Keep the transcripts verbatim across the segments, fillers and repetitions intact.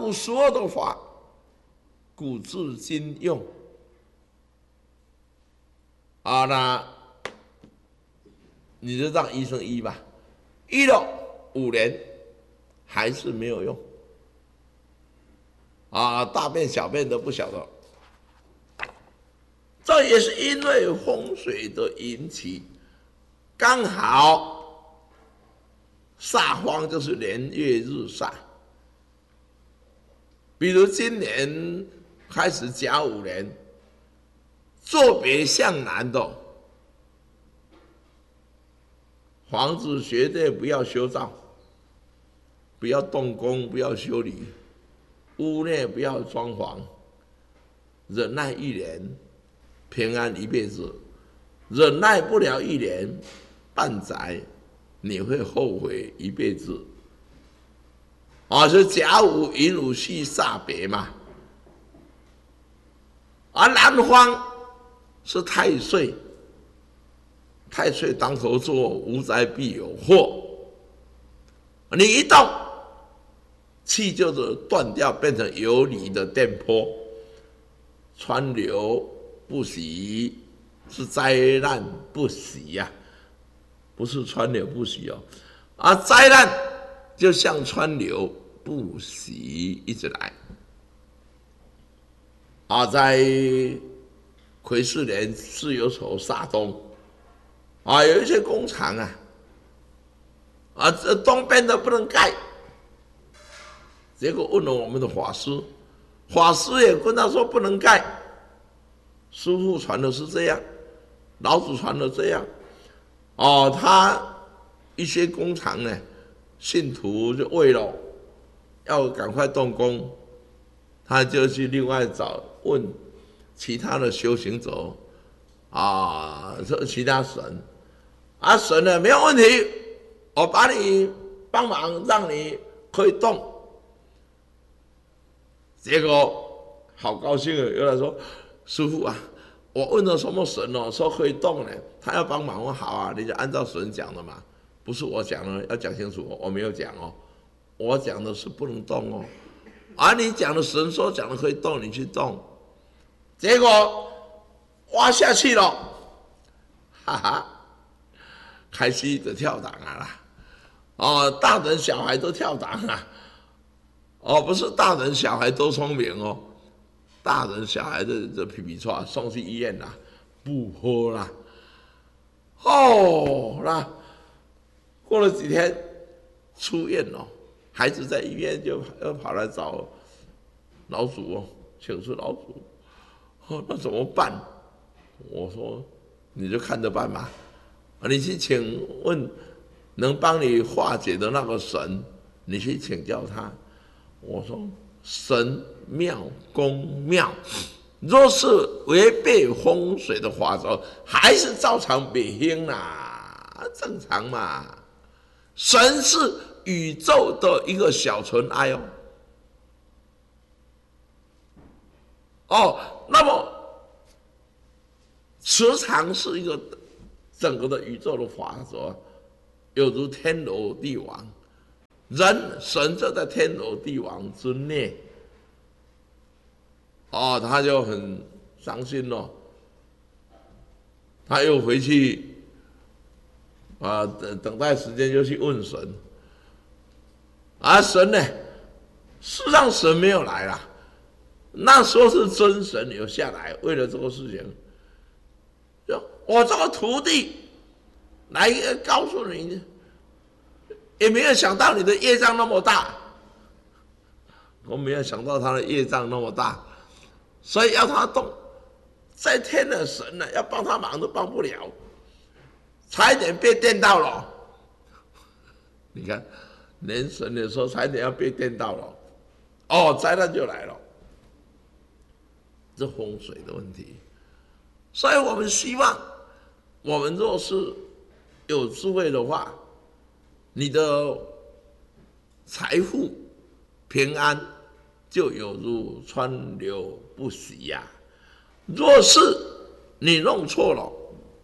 古所有的法，古至今用。啊，那你就让医生医吧，医了五年还是没有用。啊，大便小便都不晓得。这也是因为风水的引起，刚好煞方就是年月日煞。比如今年开始甲午年，坐北向南的房子绝对不要修造，不要动工，不要修理，屋内不要装潢，忍耐一年，平安一辈子；忍耐不了一年半载，你会后悔一辈子。啊，是甲午寅午戌煞北嘛，而南方是太岁，太岁当头坐，无灾必有祸。你一动，气就是断掉，变成游离的电波，川流不息，是灾难不息呀、啊，不是川流不息哦。而灾难就像川流不息一直来。啊，在癸巳年巳酉丑煞东，啊，有一些工厂啊，啊，这东边的不能盖，结果问了我们的法师，法师也跟他说不能盖，师父传的是这样，老祖传的这样，哦，他一些工厂呢，信徒就为了要赶快动工，他就去另外找问其他的修行者啊，其他神啊，神呢没有问题，我把你帮忙，让你可以动。结果好高兴啊！有人说：“师父啊，我问了什么神哦，说可以动呢？他要帮忙，我好啊，你就按照神讲的嘛，不是我讲的，要讲清楚，我没有讲哦，我讲的是不能动哦，而、啊、你讲的神说讲的可以动，你去动，结果挖下去了，哈哈，开始就跳档啊啦，哦，大人小孩都跳档啊。”哦，不是大人小孩都聪明哦，大人小孩的这皮皮错送去医院啦，不喝啦。哦，那过了几天出院了，孩子在医院就又跑来找老祖哦，请示老祖。哦，那怎么办？我说你就看着办吧，你去请问能帮你化解的那个神，你去请教他。我说神妙公妙，若是违背风水的法则，还是照常北兴啦，正常嘛。神是宇宙的一个小尘埃哦。哦，那么磁场是一个整个的宇宙的法则，有如天罗地网。人神就在天罗地网之内，哦，他就很伤心了，他又回去，啊，等等待时间就去问神，啊，神呢，事实上神没有来啦，那时候是真神有下来，为了这个事情，就我这个徒弟来告诉你。也没有想到你的业障那么大，我没有想到他的业障那么大，所以要他动，在天的神呢，要帮他忙都帮不了，差一点被电到了。你看，连神的时候差一点要被电到了，哦，灾难就来了，这风水的问题。所以我们希望，我们若是有智慧的话，你的财富平安就有如川流不息呀、啊。若是你弄错了，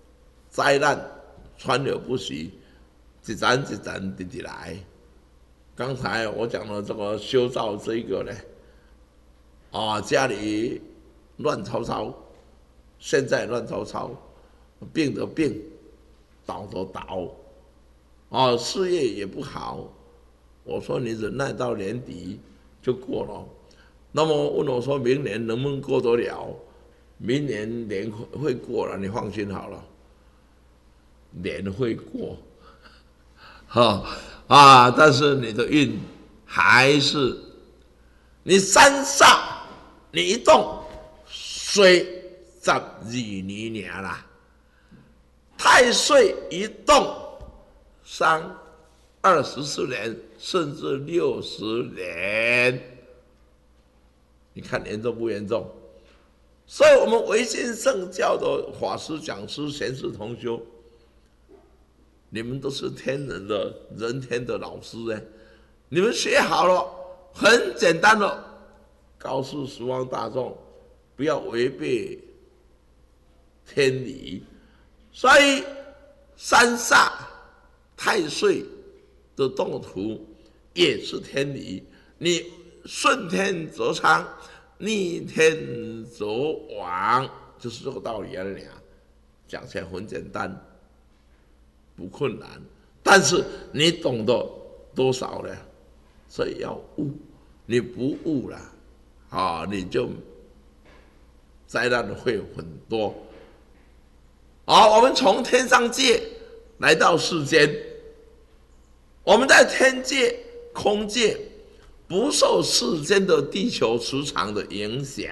灾难川流不息，一盏一盏直直来， 刚才我讲的这个修造这一个呢，啊，家里乱糟糟，现在乱糟糟，病的病，倒的倒，啊，事业也不好。我说你忍耐到年底就过了。那么问我说明年能不能过得了？明年年会过了，你放心好了，年会过，哈啊！但是你的运还是，你三煞你一动，水十二年尔啦，太岁一动，三二十四年，甚至六十年。你看严重不严重？所以我们维新圣教的法师、讲师、贤士同修，你们都是天人的人天的老师哎，你们学好了，很简单的告诉十方大众，不要违背天理。所以三煞太岁的动图也是天理，你顺天则昌，逆天则亡，就是这个道理而已啊。讲起来很简单，不困难，但是你懂得多少呢？所以要悟，你不悟了，啊，你就灾难会很多。好，我们从天上界来到世间，我们在天界、空界。不受世间的地球磁场的影响，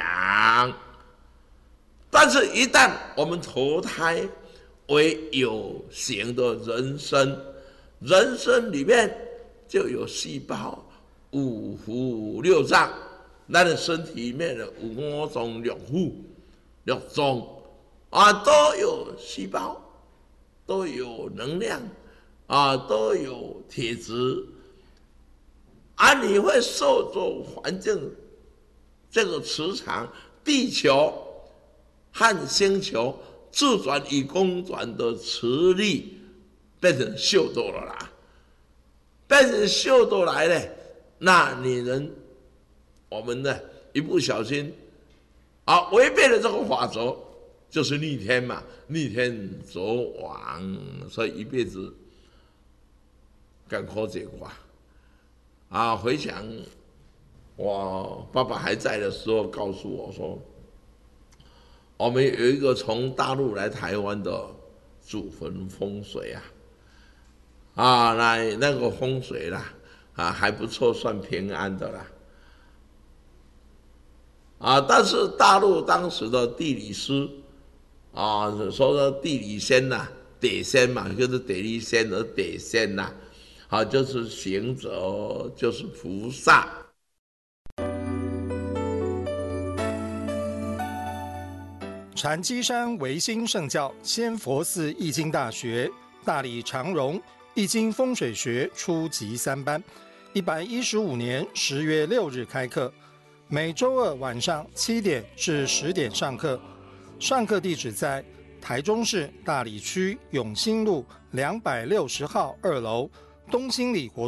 但是一旦我们投胎为有形的人生，人生里面就有细胞，五腑六脏，咱的身体里面的五种六腑六种啊，都有细胞，都有能量啊，都有铁质。而、啊、你会受着环境这个磁场，地球和星球自转与公转的磁力变成秀逗了啦，变成秀逗来了，那你能我们呢一不小心啊违背了这个法则，就是逆天嘛，逆天则亡，所以一辈子干苦这挂。啊，回想我爸爸还在的时候，告诉我说，我们有一个从大陆来台湾的祖坟风水啊，啊，那那个风水啦，啊还不错，算平安的啦，啊，但是大陆当时的地理师啊，说的地理仙呐、啊，地仙嘛，就是地理仙和地仙呐。好，就是行者，就是菩萨。 禅机山维新圣教仙佛寺易经大学大理长荣易经风水学初级三班，一百一十五年十月六日开课，每周二晚上七点至十点上课。上课地址在台中市大理区永兴路两百六十号二楼。东兴里活